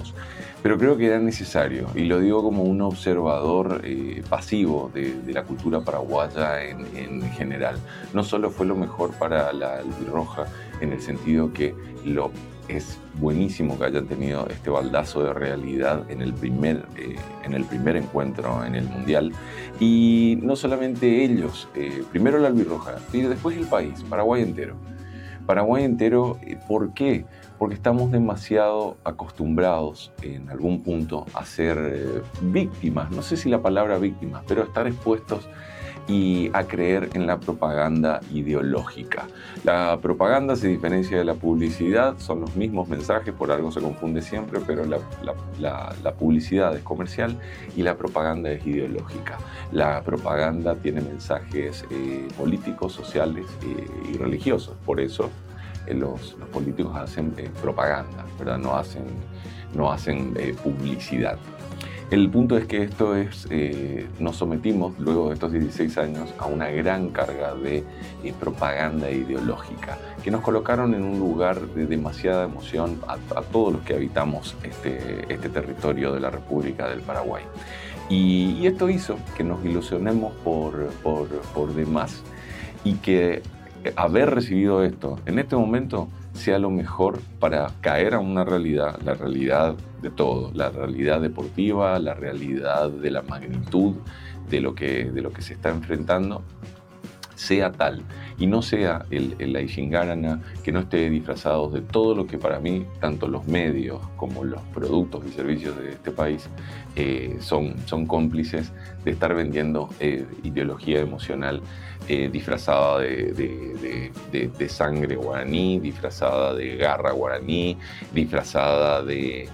caos. Pero creo que era necesario, y lo digo como un observador pasivo de la cultura paraguaya en general. No solo fue lo mejor para la albirroja, en el sentido que es buenísimo que hayan tenido este baldazo de realidad en el primer encuentro en el Mundial. Y no solamente ellos, primero la albirroja, y después el país, Paraguay entero. Paraguay entero, ¿por qué? Porque estamos demasiado acostumbrados en algún punto a ser víctimas, no sé si la palabra víctimas, pero a estar expuestos y a creer en la propaganda ideológica. La propaganda se diferencia de la publicidad, son los mismos mensajes, por algo se confunde siempre, pero la publicidad es comercial y la propaganda es ideológica. La propaganda tiene mensajes políticos, sociales y religiosos, por eso los políticos hacen propaganda, ¿verdad? No hacen publicidad. El punto es que nos sometimos luego de estos 16 años a una gran carga de propaganda ideológica que nos colocaron en un lugar de demasiada emoción a todos los que habitamos este territorio de la República del Paraguay. Y esto hizo que nos ilusionemos por demás y que haber recibido esto en este momento sea lo mejor para caer a una realidad, la realidad de todo, la realidad deportiva, la realidad de la magnitud de lo que se está enfrentando, sea tal y no sea el Ayshingarana, que no esté disfrazado de todo lo que para mí, tanto los medios como los productos y servicios de este país son cómplices de estar vendiendo ideología emocional disfrazada de sangre guaraní, disfrazada de garra guaraní, disfrazada de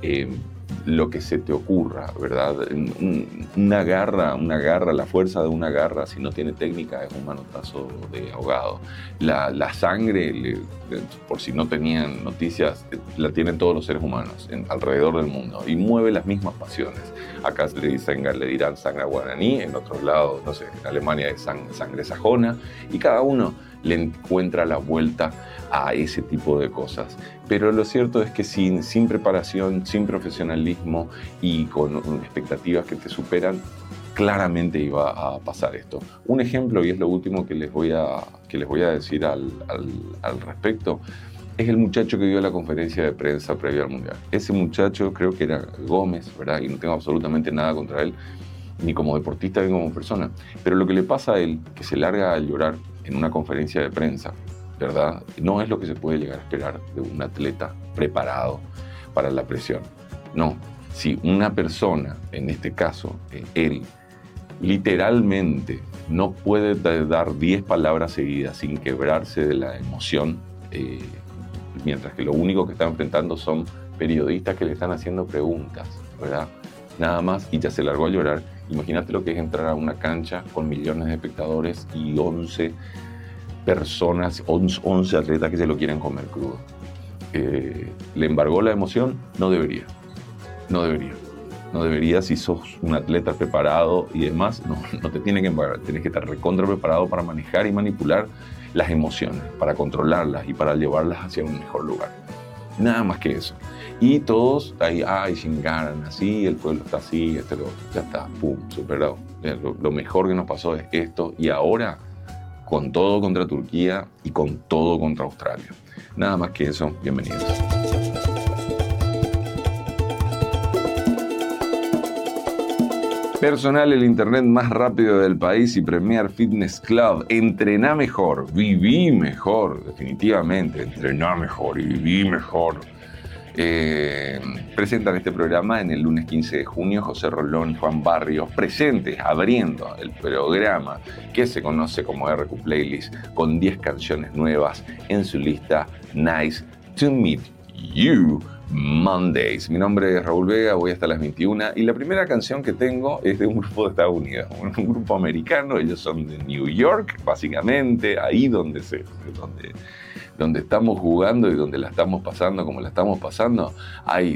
lo que se te ocurra, ¿verdad? Una garra, la fuerza de una garra, si no tiene técnica, es un manotazo de ahogado. La sangre, por si no tenían noticias, la tienen todos los seres humanos alrededor del mundo y mueve las mismas pasiones. Acá le dirán sangre guaraní, en otros lados, no sé, en Alemania es sangre sajona, y cada uno le encuentra la vuelta a ese tipo de cosas. Pero lo cierto es que sin preparación, sin profesionalismo y con expectativas que te superan, claramente iba a pasar esto. Un ejemplo, y es lo último que les voy a decir al respecto, es el muchacho que dio la conferencia de prensa previa al Mundial. Ese muchacho, creo que era Gómez, ¿verdad? Y no tengo absolutamente nada contra él, ni como deportista ni como persona. Pero lo que le pasa a él, que se larga a llorar en una conferencia de prensa, ¿verdad? No es lo que se puede llegar a esperar de un atleta preparado para la presión. No, si una persona, en este caso, él, literalmente no puede dar 10 palabras seguidas sin quebrarse de la emoción, mientras que lo único que está enfrentando son periodistas que le están haciendo preguntas, ¿verdad? Nada más, y ya se largó a llorar. Imagínate lo que es entrar a una cancha con millones de espectadores y 11 personas, 11 atletas que se lo quieren comer crudo. ¿Le embargó la emoción? No debería. No debería, si sos un atleta preparado y demás, no te tiene que embargar. Tienes que estar recontra preparado para manejar y manipular las emociones, para controlarlas y para llevarlas hacia un mejor lugar. Nada más que eso. Y todos ahí, chingaran así, el pueblo está así, ya está, pum, superado. Lo mejor que nos pasó es esto, y ahora con todo contra Turquía y con todo contra Australia. Nada más que eso, bienvenidos. Personal, el internet más rápido del país y Premier Fitness Club. Entrená mejor, viví mejor, definitivamente. Entrená mejor y viví mejor. Presentan este programa en el lunes 15 de junio José Rolón y Juan Barrios, presentes abriendo el programa que se conoce como RQ Playlist, con 10 canciones nuevas en su lista Nice to Meet You Mondays. Mi nombre es Raúl Vega, voy hasta las 21 y la primera canción que tengo es de un grupo de Estados Unidos, un grupo americano. Ellos son de New York, básicamente, ahí donde estamos jugando y donde la estamos pasando como la estamos pasando, hay